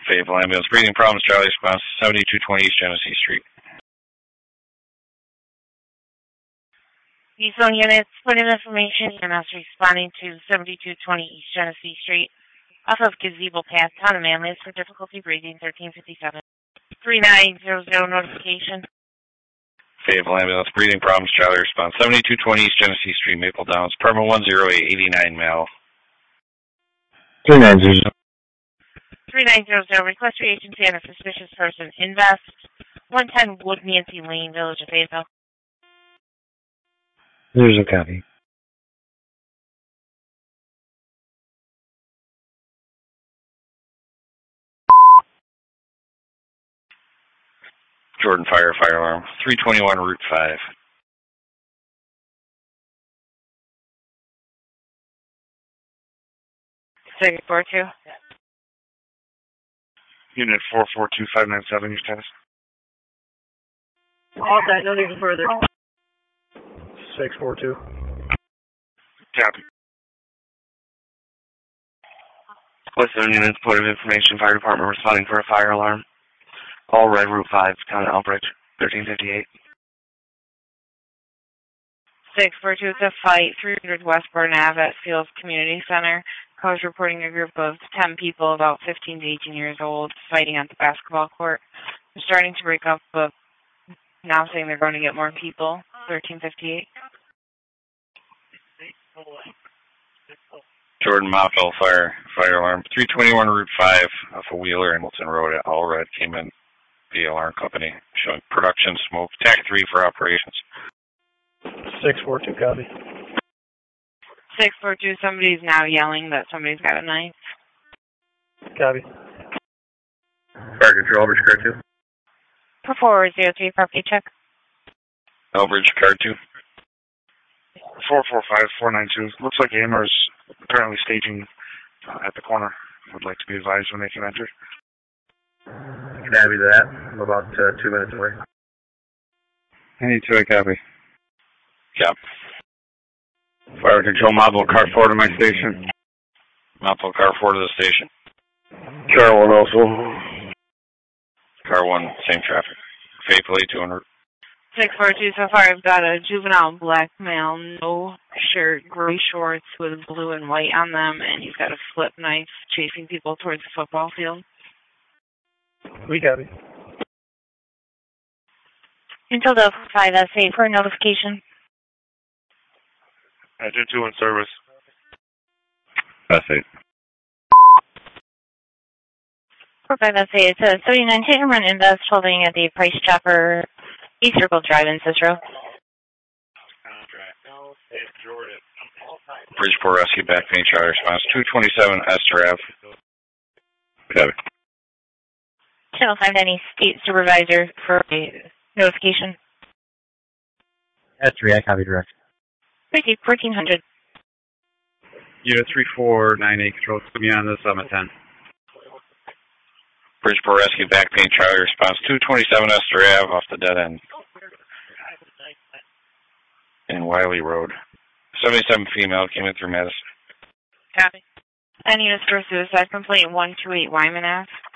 Fayetteville ambulance. Breathing problems. Charlie response 7220 East Genesee Street. These phone units put in information and us responding to 7220 East Genesee Street off of Gazebo Path, town of Manlius for difficulty breathing, 1357. 3900 notification. Fayetteville ambulance. Breathing problems. Charlie response 7220 East Genesee Street, Maple Downs. Perma 10889 Mal. 3900. 3900. Request for agency on a suspicious person. Invest 110 Wood Nancy Lane, Village of Fayetteville. There's a copy. Jordan Fire alarm. 321 Route 5. Second 42. Unit 442597, your status. All that, nothing further. 642. Copy. Western Units, Point of Information, Fire Department responding for a fire alarm. All red, Route 5, town of Elbridge, 1358. 642 to fight 300 Westbourne Ave at Fields Community Center. Cars reporting a group of 10 people, about 15 to 18 years old, fighting at the basketball court. They're starting to break up, but now saying they're going to get more people. 1358. Jordan Moffell fire alarm. 321 Route 5 off of Wheeler and Wilton Road at All Red came in the alarm company showing production smoke. TAC 3 for operations. 642, copy. 642, somebody's now yelling that somebody's got a knife. Copy. Fire control, Elbridge, car 2. For 403, property check. Elbridge, car 2. 445492. Looks like Amherst apparently staging at the corner. Would like to be advised when they can enter. Copy that. I'm about 2 minutes away. Any 2, copy. Yep. Fire control, Mobile car 4 to my station. Mobile car 4 to the station. Car 1 also. Car 1, same traffic. Fayetteville 200. 642, so far I've got a juvenile black male, no shirt, gray shorts with blue and white on them, and he's got a flip knife chasing people towards the football field. We got it. Until the 5 SA for a notification. Engine 2 in service. That's it. For 5 SA, it's a 39 hit and run invest holding at the Price Chopper East Circle Drive in Cicero. Bridgeport Rescue back pain charge response 227 Esther Ave. Copy. Channel 590 State Supervisor for a notification. Esther, I copy direct. 1400. Unit 3498 control, put me on this, I'm at 10. Bridgeport Rescue back pain Charlie response 227 Esther Ave off the dead end. In Wiley Road. 77 female came in through Madison. Copy. And units for suicide complaint 128 Wyman Ave.